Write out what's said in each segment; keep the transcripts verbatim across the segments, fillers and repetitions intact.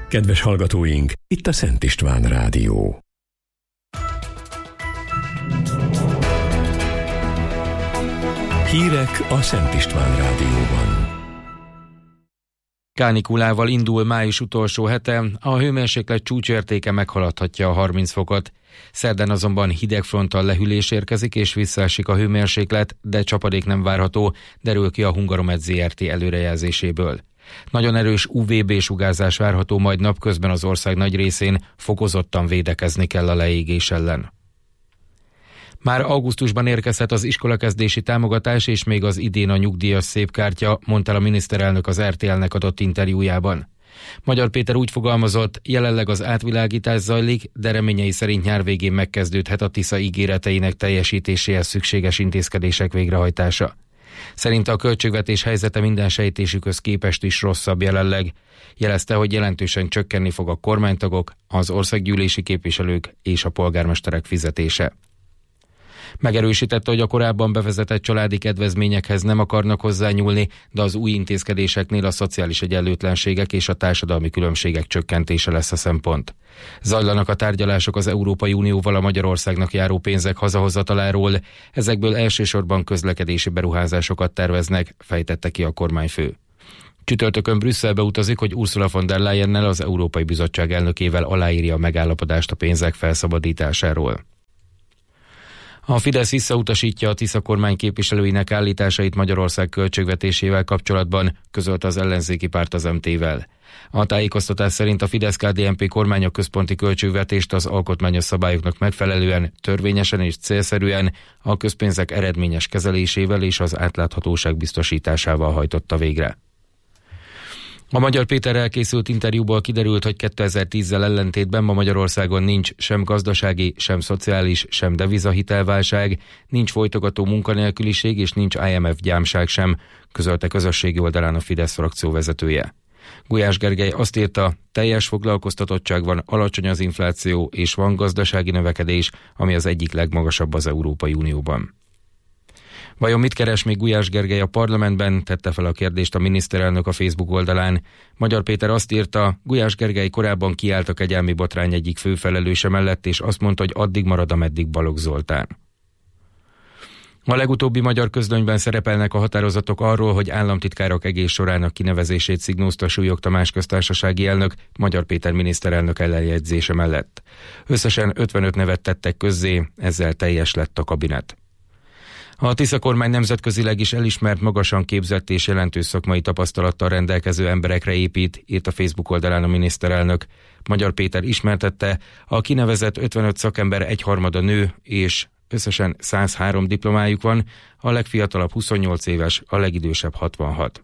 Kedves hallgatóink, itt a Szent István Rádió. Hírek a Szent István Rádióban. Kánikulával indul május utolsó hete, a hőmérséklet csúcsértéke meghaladhatja a harminc fokot. Szerdán azonban hidegfronttal lehűlés érkezik és visszaesik a hőmérséklet, de csapadék nem várható, derül ki a Hungaromet zé er té előrejelzéséből. Nagyon erős u vé bé sugárzás várható, majd napközben az ország nagy részén fokozottan védekezni kell a leégés ellen. Már augusztusban érkezhet az iskolakezdési támogatás és még az idén a nyugdíjas szépkártya, mondta a miniszterelnök az er té el-nek adott interjújában. Magyar Péter úgy fogalmazott, jelenleg az átvilágítás zajlik, de reményei szerint nyár végén megkezdődhet a Tisza ígéreteinek teljesítéséhez szükséges intézkedések végrehajtása. Szerinte a költségvetés helyzete minden sejtésükhöz képest is rosszabb jelenleg. Jelezte, hogy jelentősen csökkenni fog a kormánytagok, az országgyűlési képviselők és a polgármesterek fizetése. Megerősítette, hogy a korábban bevezetett családi kedvezményekhez nem akarnak hozzányúlni, de az új intézkedéseknél a szociális egyenlőtlenségek és a társadalmi különbségek csökkentése lesz a szempont. Zajlanak a tárgyalások az Európai Unióval a Magyarországnak járó pénzek hazahozataláról, ezekből elsősorban közlekedési beruházásokat terveznek, fejtette ki a kormányfő. Csütörtökön Brüsszelbe utazik, hogy Ursula von der Leyennel, az Európai Bizottság elnökével aláírja a megállapodást a pénzek felszabadításáról. A Fidesz visszautasítja a Tisza kormány képviselőinek állításait Magyarország költségvetésével kapcsolatban, közölte az ellenzéki párt az em té-vel. A tájékoztatás szerint a Fidesz-ká dé en pé kormány a központi költségvetést az alkotmányos szabályoknak megfelelően, törvényesen és célszerűen a közpénzek eredményes kezelésével és az átláthatóság biztosításával hajtotta végre. A Magyar Péterrel készült interjúból kiderült, hogy kétezer-tízzel ellentétben ma Magyarországon nincs sem gazdasági, sem szociális, sem devizahitelválság, nincs folytogató munkanélküliség és nincs i em ef gyámság sem, közölte közösségi oldalán a Fidesz frakció vezetője. Gulyás Gergely azt írta, teljes foglalkoztatottság van, alacsony az infláció és van gazdasági növekedés, ami az egyik legmagasabb az Európai Unióban. Vajon mit keres még Gulyás Gergely a parlamentben, tette fel a kérdést a miniszterelnök a Facebook oldalán. Magyar Péter azt írta, Gulyás Gergely korábban kiállt a kegyelmi botrány egyik főfelelőse mellett, és azt mondta, hogy addig marad, ameddig Balogh Zoltán. A legutóbbi magyar közlönyben szerepelnek a határozatok arról, hogy államtitkárok egész sorának kinevezését szignózta Súlyog Tamás köztársasági elnök, Magyar Péter miniszterelnök ellenjegyzése mellett. Összesen ötvenöt nevet tettek közzé, ezzel teljes lett a kabinet. A Tisza kormány nemzetközileg is elismert, magasan képzett és jelentős szakmai tapasztalattal rendelkező emberekre épít, írt a Facebook oldalán a miniszterelnök. Magyar Péter ismertette, a kinevezett ötvenöt szakember egyharmada nő, és összesen száz három diplomájuk van, a legfiatalabb huszonnyolc éves, a legidősebb hatvanhat.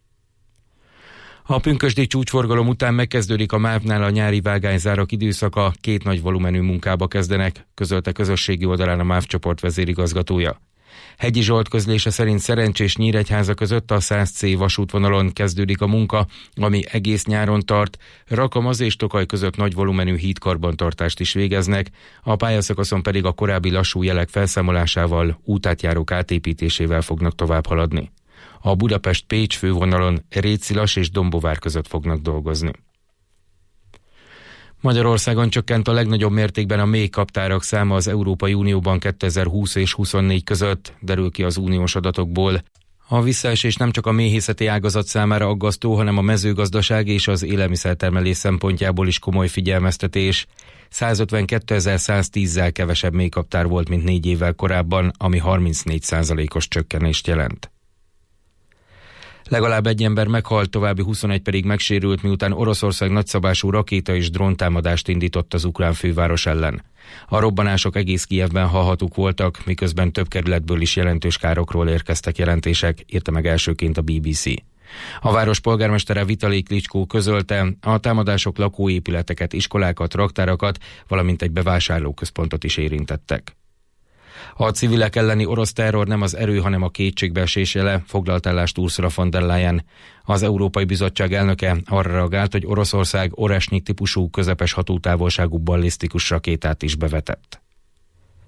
A pünkösdi csúcsforgalom után megkezdődik a MÁV-nál a nyári vágányzárak időszaka, két nagy volumenű munkába kezdenek, közölte közösségi oldalán a MÁV csoport vezérigazgatója. Hegyi Zsolt közlése szerint Szerencsés Nyíregyháza között a száz cé vasútvonalon kezdődik a munka, ami egész nyáron tart. Rakamaz és Tokaj között nagy volumenű hídkarbantartást is végeznek, a pályaszakaszon pedig a korábbi lassú jelek felszámolásával, útátjárók átépítésével fognak tovább haladni. A Budapest-Pécs fővonalon Rétszilas és Dombovár között fognak dolgozni. Magyarországon csökkent a legnagyobb mértékben a méhkaptárak száma az Európai Unióban kétezer-húsz és huszonnégy között, derül ki az uniós adatokból. A visszaesés nem csak a méhészeti ágazat számára aggasztó, hanem a mezőgazdaság és az élelmiszertermelés szempontjából is komoly figyelmeztetés. százötvenkétezer-száztízzel kevesebb méhkaptár volt, mint négy évvel korábban, ami harmincnégy százalékos csökkenést jelent. Legalább egy ember meghalt, további huszonegy pedig megsérült, miután Oroszország nagyszabású rakéta és dróntámadást indított az ukrán főváros ellen. A robbanások egész Kijevben hallhatók voltak, miközben több kerületből is jelentős károkról érkeztek jelentések, írta meg elsőként a bé bé cé. A város polgármestere Vitalij Klicskó közölte, a támadások lakóépületeket, iskolákat, raktárakat, valamint egy bevásárlóközpontot is érintettek. A civilek elleni orosz terror nem az erő, hanem a kétségbeesés jele, foglalt állást Ursula von der Leyen. Az Európai Bizottság elnöke arra reagált, hogy Oroszország Oresnyik típusú közepes hatótávolságú ballisztikus rakétát is bevetett.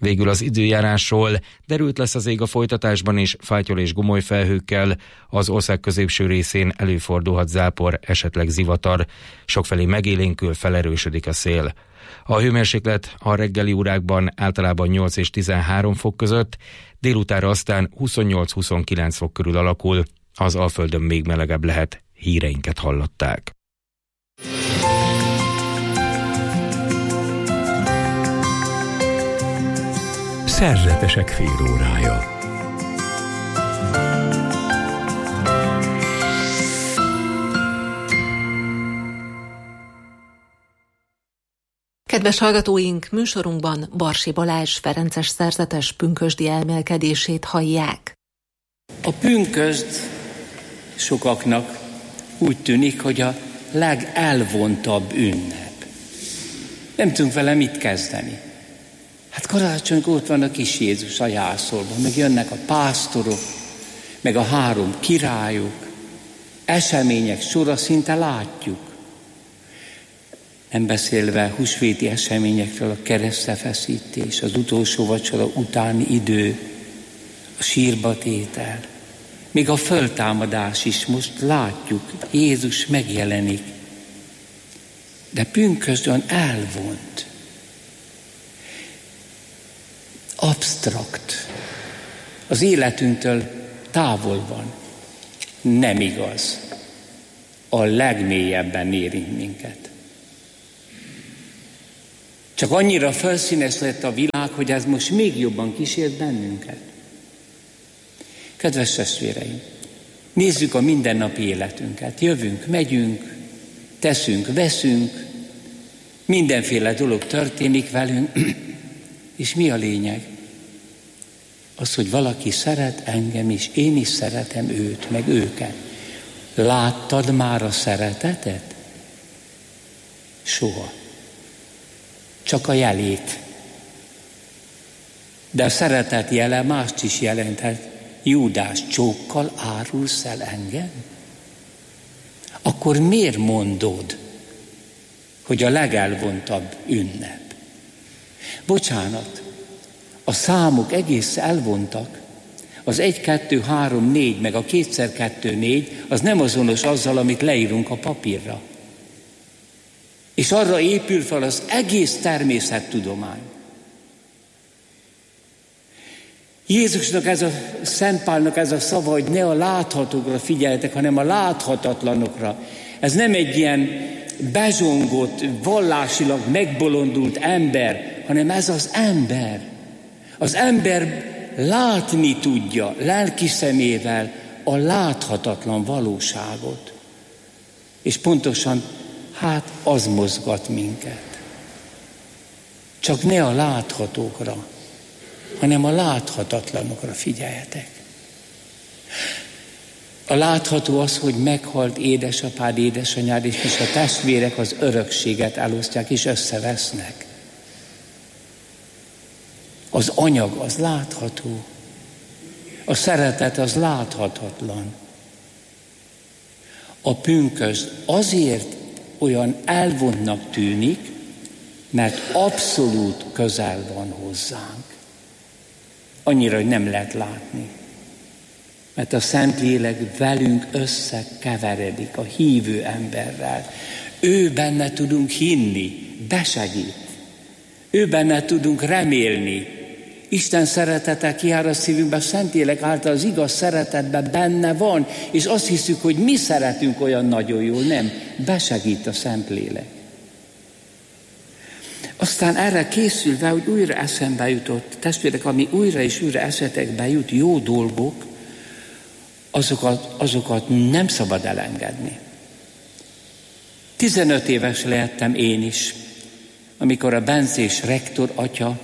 Végül az időjárásról: derült lesz az ég a folytatásban is, fátyol és gomoly felhőkkel, az ország középső részén előfordulhat zápor, esetleg zivatar, sokfelé megélénkül, felerősödik a szél. A hőmérséklet a reggeli órákban általában nyolc és tizenhárom fok között, délutánra aztán huszonnyolc-huszonkilenc fok körül alakul, az Alföldön még melegebb lehet. Híreinket hallották. Szerzetesek félórája. Kedves hallgatóink, műsorunkban Barsi Balázs ferences szerzetes pünkösdi elmélkedését hallják. A pünkösd sokaknak úgy tűnik, hogy a legelvontabb ünnep. Nem tudunk vele mit kezdeni. Hát karácsonykor ott van a kis Jézus a jászolban, meg jönnek a pásztorok, meg a három királyok, események sora, szinte látjuk. Nem beszélve húsvéti eseményekről, a keresztfeszítés, az utolsó vacsora utáni idő, a sírba tétel. Még a föltámadás is, most látjuk, Jézus megjelenik. De pünkösdön elvont, absztrakt, az életünktől távol van. Nem igaz. A legmélyebben érint minket. Csak annyira felszínes lett a világ, hogy ez most még jobban kísért bennünket. Kedves testvéreim, nézzük a mindennapi életünket. Jövünk, megyünk, teszünk, veszünk, mindenféle dolog történik velünk, és mi a lényeg? Az, hogy valaki szeret engem, és én is szeretem őt, meg őket. Láttad már a szeretetet? Soha. Csak a jelét. De a szeretet jele mást is jelenthet. Júdás, csókkal árulsz el engem? Akkor miért mondod, hogy a legelvontabb ünnep? Bocsánat, a számok egész elvontak. Az egy, kettő, három, négy, meg a kétszer kettő, négy, az nem azonos azzal, amit leírunk a papírra. És arra épül fel az egész természettudomány. Jézusnak ez a, Szent Pálnak ez a szava, hogy ne a láthatókra figyeljetek, hanem a láthatatlanokra. Ez nem egy ilyen bezsongott, vallásilag megbolondult ember, hanem ez az ember. Az ember látni tudja lelki szemével a láthatatlan valóságot. És pontosan, hát az mozgat minket. Csak ne a láthatókra, hanem a láthatatlanokra figyeljetek. A látható az, hogy meghalt édesapád, édesanyád, és a testvérek az örökséget elosztják, és összevesznek. Az anyag az látható, a szeretet az láthatatlan. A pünkösd azért olyan elvontnak tűnik, mert abszolút közel van hozzánk. Annyira, hogy nem lehet látni. Mert a Szentlélek velünk összekeveredik a hívő emberrel. Ő benne tudunk hinni, besegít. Ő benne tudunk remélni. Isten szeretete kijár a szívünkbe, a Szentlélek által az igaz szeretetben benne van, és azt hiszük, hogy mi szeretünk olyan nagyon jól. Nem, besegít a Szentlélek. Aztán erre készülve, hogy újra eszembe jutott, testvérek, ami újra és újra eszetekbe jut, jó dolgok, azokat, azokat nem szabad elengedni. tizenöt éves lehettem én is, amikor a bencés rektor atya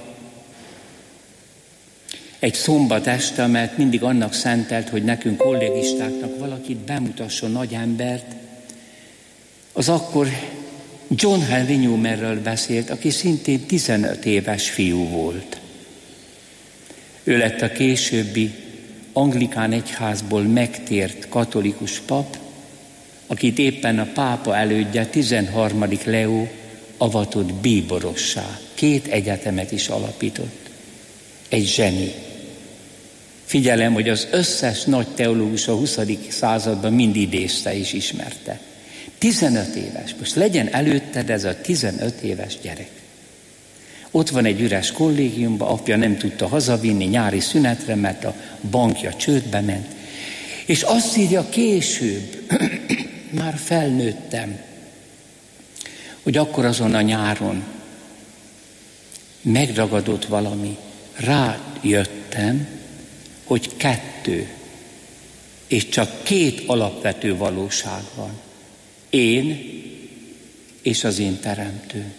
egy szombat este, mert mindig annak szentelt, hogy nekünk kollégistáknak valakit bemutasson nagy embert, az akkor John Henry Newmanről beszélt, aki szintén tizenöt éves fiú volt. Ő lett a későbbi anglikán egyházból megtért katolikus pap, akit éppen a pápa elődje, tizenharmadik Leó avatott bíborossá. Két egyetemet is alapított. egy zseni. Figyelem, hogy az összes nagy teológus a huszadik században mind idézte és ismerte. tizenöt éves, most legyen előtted ez a tizenöt éves gyerek. Ott van egy üres kollégiumban, apja nem tudta hazavinni nyári szünetre, mert a bankja csődbe ment. És azt írja később, már felnőttem, hogy akkor azon a nyáron megragadott valami, rájöttem, hogy kettő, és csak két alapvető valóság van. Én és az én teremtőm.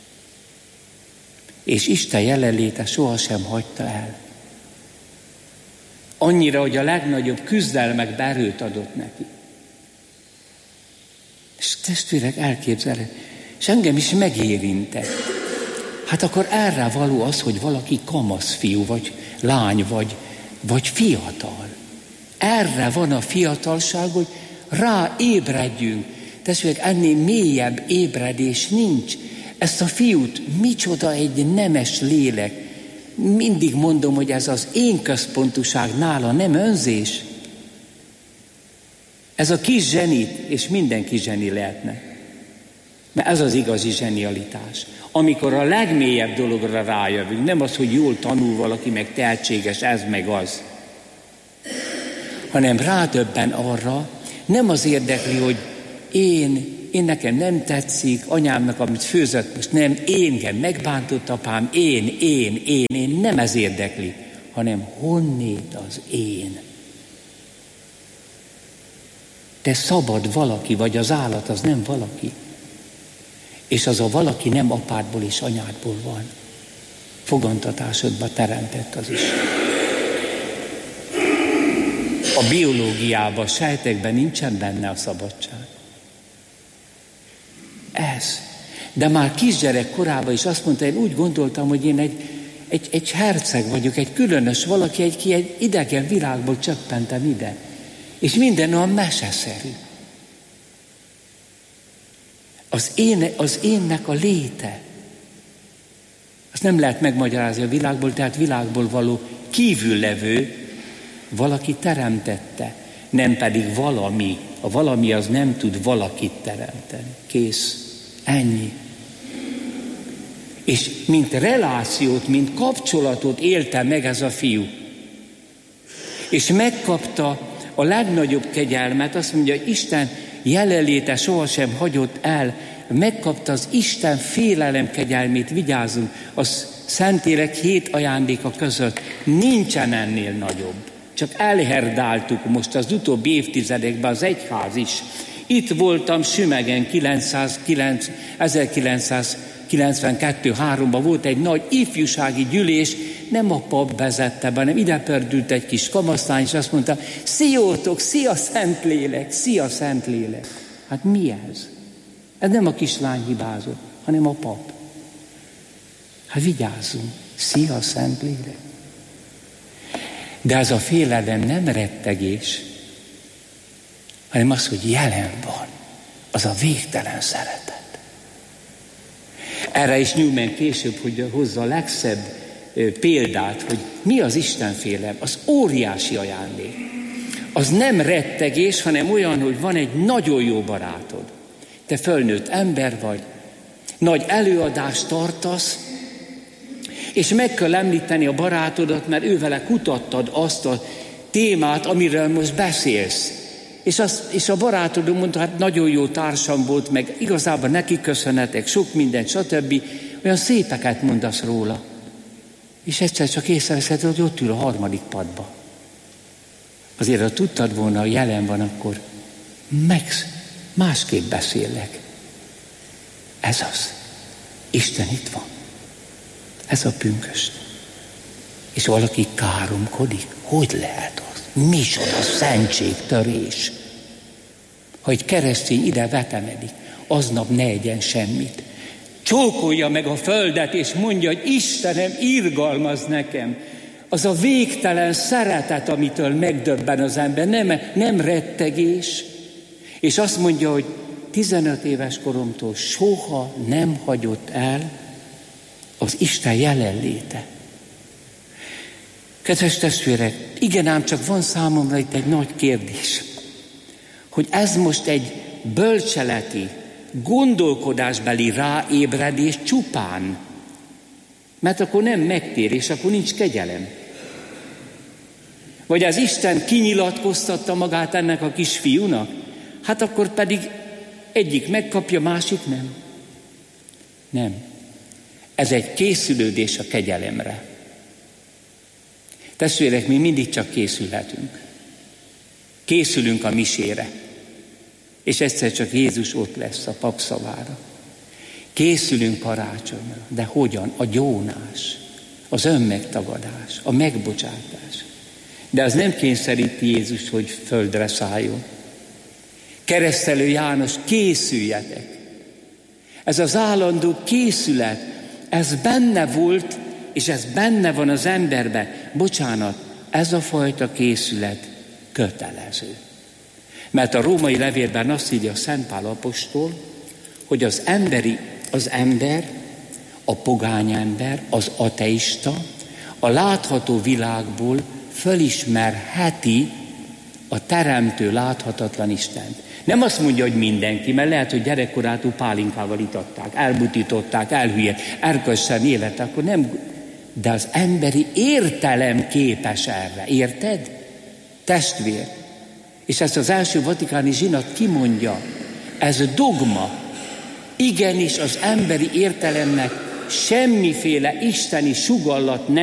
És Isten jelenléte sohasem hagyta el. Annyira, hogy a legnagyobb küzdelmekbe erőt adott neki. És testvérek, elképzelhet, és engem is megérintett. Hát akkor erre való az, hogy valaki kamaszfiú, vagy lány, vagy, vagy fiatal. Erre van a fiatalság, hogy ráébredjünk. Testvérek, ennél mélyebb ébredés nincs. Ezt a fiút, micsoda egy nemes lélek. Mindig mondom, hogy ez az én központúság nála, nem önzés. Ez a kis zsenit, és mindenki zseni lehetne. Mert ez az igazi zsenialitás. Amikor a legmélyebb dologra rájövünk, nem az, hogy jól tanul valaki, meg tehetséges, ez meg az. Hanem rádöbben arra, nem az érdekli, hogy én, én nekem nem tetszik, anyámnak, amit főzött, most nem, én, engem megbántott apám, én, én, én, én, nem ez érdekli, hanem honnét az én. Te szabad valaki, vagy az állat, az nem valaki. És az a valaki nem apádból és anyádból van. Fogantatásodba teremtett az is. A biológiában, a sejtekben nincsen benne a szabadság. Ez. De már kisgyerek korában is azt mondta, én úgy gondoltam, hogy én egy, egy, egy herceg vagyok, egy különös valaki, egy, ki egy idegen világból csöppentem ide. És minden olyan meseszerű. Az, én, az énnek a léte. Azt nem lehet megmagyarázni a világból, tehát világból való kívüllevő valaki teremtette, nem pedig valami. A valami az nem tud valakit teremteni. Kész. Ennyi. És mint relációt, mint kapcsolatot élte meg ez a fiú. És megkapta a legnagyobb kegyelmet, azt mondja, hogy Isten jelenléte sohasem hagyott el, megkapta az Isten félelem kegyelmét, vigyázzunk, az Szentlélek hét ajándéka között nincsen ennél nagyobb. Csak elherdáltuk most az utóbbi évtizedekben az egyház is. Itt voltam Sümegen ezerkilencszázkilencvenkettő háromban volt egy nagy ifjúsági gyűlés, nem a pap vezette be, hanem ide pördült egy kis kamaszlány, és azt mondta, sziótok, szia Szentlélek, szia Szentlélek. Hát mi ez? Ez nem a kislány hibázott, hanem a pap. Hát vigyázzunk, szia Szentlélek. De ez a félelem nem rettegés, hanem az, hogy jelen van, az a végtelen szeretet. Erre is Newman később, hogy hozza a legszebb példát, hogy mi az Istenfélelem, az óriási ajándék. Az nem rettegés, hanem olyan, hogy van egy nagyon jó barátod. Te fölnőtt ember vagy, nagy előadást tartasz, és meg kell említeni a barátodat, mert ővele kutattad azt a témát, amiről most beszélsz. És, az, és a barátod mondta, hát nagyon jó társam volt, meg igazából neki köszönhetek, sok mindent, stb. Olyan szépeket mondasz róla. És egyszer csak észreveszed, hogy ott ül a harmadik padba. Azért, ha tudtad volna, hogy jelen van, akkor meg másképp beszélek. Ez az. Isten itt van. Ez a pünkösd. És valaki káromkodik. Hogy lehet az? Micsoda szentségtörés. Ha egy keresztény ide vetemedik, aznap ne egyen semmit. Csókolja meg a földet, és mondja, hogy Istenem, irgalmaz nekem. Az a végtelen szeretet, amitől megdöbben az ember, nem, nem rettegés. És azt mondja, hogy tizenöt éves koromtól soha nem hagyott el az Isten jelenléte. Kedves testvérek, igen ám, csak van számomra itt egy nagy kérdés, hogy ez most egy bölcseleti, gondolkodásbeli ráébredés csupán, mert akkor nem megtérés, akkor nincs kegyelem. Vagy az Isten kinyilatkoztatta magát ennek a kisfiúnak, hát akkor pedig egyik megkapja, másik nem. Nem. Ez egy készülődés a kegyelemre. Testvérek, mi mindig csak készülhetünk. Készülünk a misére. És egyszer csak Jézus ott lesz a pap szavára. Készülünk karácsonyra. De hogyan? A gyónás, az önmegtagadás, a megbocsátás. De az nem kényszeríti Jézus, hogy földre szálljon. Keresztelő János, készüljetek. Ez az állandó készület, ez benne volt, és ez benne van az emberben. Bocsánat, ez a fajta készület kötelező. Mert a római levélben azt írja Szent Pál apostol, hogy az emberi, az ember, a pogány ember, az ateista, a látható világból fölismerheti a teremtő láthatatlan Istent. Nem azt mondja, hogy mindenki, mert lehet, hogy gyerekkorától pálinkával itatták, elbutították, elhülyet, erkölcsen élet, akkor nem, de az emberi értelem képes erre, érted? Testvér. És ezt az első vatikáni zsinat kimondja, ez dogma. Igenis az emberi értelemnek semmiféle isteni sugallat nem